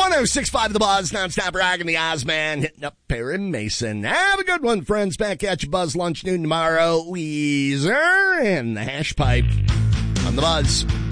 106.5 The Buzz, non-stop rocking the Ozman, hitting up Perry Mason. Have a good one, friends. Back at you, Buzz Lunch noon tomorrow. Weezer and the Hash Pipe on The Buzz.